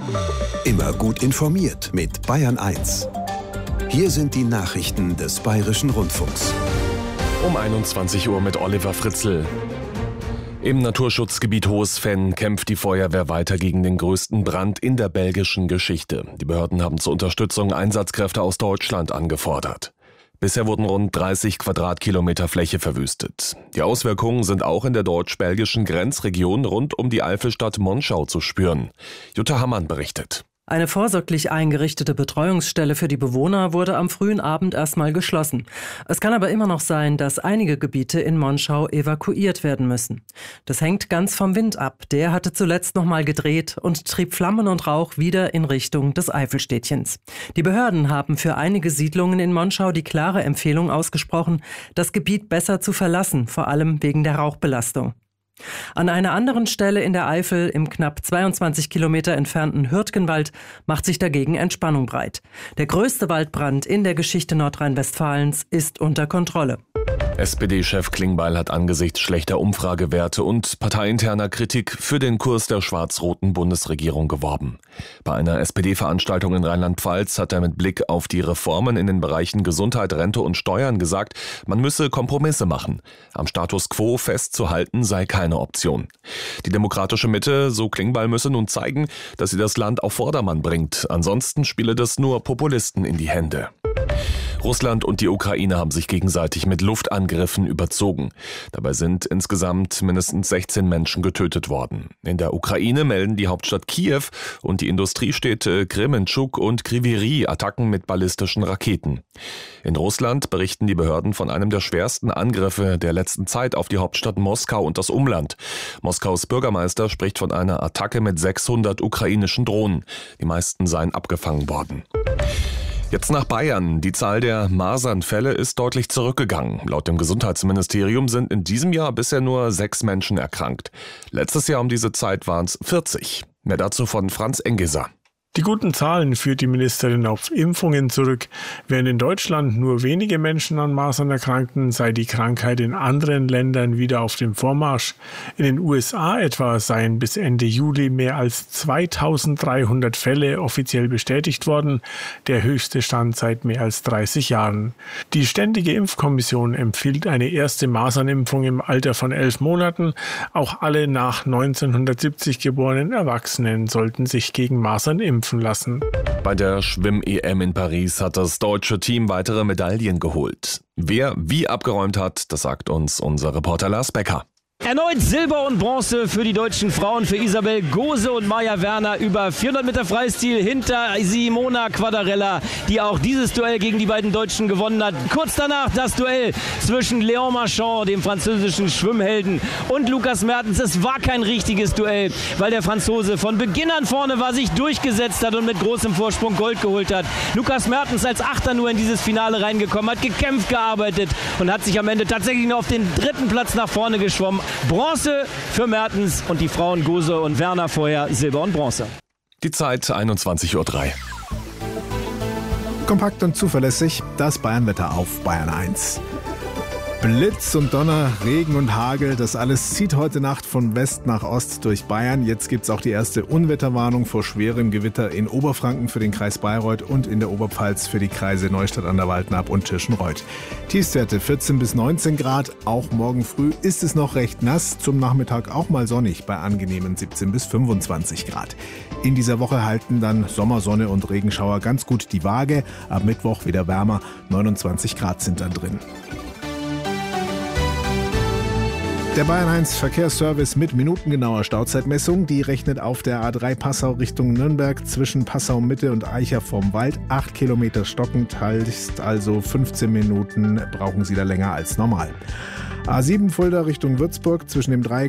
Immer gut informiert mit Bayern 1. Hier sind die Nachrichten des Bayerischen Rundfunks. Um 21 Uhr mit Oliver Fritzl. Im Naturschutzgebiet Hohes-Venn kämpft die Feuerwehr weiter gegen den größten Brand in der belgischen Geschichte. Die Behörden haben zur Unterstützung Einsatzkräfte aus Deutschland angefordert. Bisher wurden rund 30 Quadratkilometer Fläche verwüstet. Die Auswirkungen sind auch in der deutsch-belgischen Grenzregion rund um die Eifelstadt Monschau zu spüren. Jutta Hammann berichtet. Eine vorsorglich eingerichtete Betreuungsstelle für die Bewohner wurde am frühen Abend erstmal geschlossen. Es kann aber immer noch sein, dass einige Gebiete in Monschau evakuiert werden müssen. Das hängt ganz vom Wind ab. Der hatte zuletzt nochmal gedreht und trieb Flammen und Rauch wieder in Richtung des Eifelstädtchens. Die Behörden haben für einige Siedlungen in Monschau die klare Empfehlung ausgesprochen, das Gebiet besser zu verlassen, vor allem wegen der Rauchbelastung. An einer anderen Stelle in der Eifel, im knapp 22 Kilometer entfernten Hürtgenwald, macht sich dagegen Entspannung breit. Der größte Waldbrand in der Geschichte Nordrhein-Westfalens ist unter Kontrolle. SPD-Chef Klingbeil hat angesichts schlechter Umfragewerte und parteiinterner Kritik für den Kurs der schwarz-roten Bundesregierung geworben. Bei einer SPD-Veranstaltung in Rheinland-Pfalz hat er mit Blick auf die Reformen in den Bereichen Gesundheit, Rente und Steuern gesagt, man müsse Kompromisse machen. Am Status quo festzuhalten sei keine Option. Die demokratische Mitte, so Klingbeil, müsse nun zeigen, dass sie das Land auf Vordermann bringt. Ansonsten spiele das nur Populisten in die Hände. Russland und die Ukraine haben sich gegenseitig mit Luftangriffen überzogen. Dabei sind insgesamt mindestens 16 Menschen getötet worden. In der Ukraine melden die Hauptstadt Kiew und die Industriestädte Kremenchuk und Kryvyi Rih Attacken mit ballistischen Raketen. In Russland berichten die Behörden von einem der schwersten Angriffe der letzten Zeit auf die Hauptstadt Moskau und das Umland. Moskaus Bürgermeister spricht von einer Attacke mit 600 ukrainischen Drohnen. Die meisten seien abgefangen worden. Jetzt nach Bayern. Die Zahl der Masernfälle ist deutlich zurückgegangen. Laut dem Gesundheitsministerium sind in diesem Jahr bisher nur 6 Menschen erkrankt. Letztes Jahr um diese Zeit waren es 40. Mehr dazu von Franz Engeser. Die guten Zahlen führt die Ministerin auf Impfungen zurück. Während in Deutschland nur wenige Menschen an Masern erkrankten, sei die Krankheit in anderen Ländern wieder auf dem Vormarsch. In den USA etwa seien bis Ende Juli mehr als 2300 Fälle offiziell bestätigt worden, der höchste Stand seit mehr als 30 Jahren. Die Ständige Impfkommission empfiehlt eine erste Masernimpfung im Alter von 11 Monaten. Auch alle nach 1970 geborenen Erwachsenen sollten sich gegen Masern impfen lassen. Bei der Schwimm-EM in Paris hat das deutsche Team weitere Medaillen geholt. Wer wie abgeräumt hat, das sagt uns unser Reporter Lars Becker. Erneut Silber und Bronze für die deutschen Frauen, für Isabel Gose und Maja Werner über 400 Meter Freistil hinter Simona Quadarella, die auch dieses Duell gegen die beiden Deutschen gewonnen hat. Kurz danach das Duell zwischen Léon Marchand, dem französischen Schwimmhelden, und Lukas Mertens. Es war kein richtiges Duell, weil der Franzose von Beginn an vorne war, sich durchgesetzt hat und mit großem Vorsprung Gold geholt hat. Lukas Mertens als Achter nur in dieses Finale reingekommen, hat gekämpft, gearbeitet und hat sich am Ende tatsächlich noch auf den 3. Platz nach vorne geschwommen. Bronze für Mertens und die Frauen Gose und Werner vorher Silber und Bronze. Die Zeit 21:03 Uhr. Kompakt und zuverlässig, das Bayernwetter auf Bayern 1. Blitz und Donner, Regen und Hagel, das alles zieht heute Nacht von West nach Ost durch Bayern. Jetzt gibt es auch die erste Unwetterwarnung vor schwerem Gewitter in Oberfranken für den Kreis Bayreuth und in der Oberpfalz für die Kreise Neustadt an der Waldnaab und Tirschenreuth. Tiefstwerte 14 bis 19 Grad, auch morgen früh ist es noch recht nass, zum Nachmittag auch mal sonnig bei angenehmen 17 bis 25 Grad. In dieser Woche halten dann Sommersonne und Regenschauer ganz gut die Waage, ab Mittwoch wieder wärmer, 29 Grad sind dann drin. Der Bayern 1 Verkehrsservice mit minutengenauer Stauzeitmessung, die rechnet auf der A3 Passau Richtung Nürnberg zwischen Passau Mitte und Eicher vorm Wald 8 Kilometer stockend, heißt also 15 Minuten brauchen Sie da länger als normal. A7 Fulda Richtung Würzburg zwischen dem Dreieck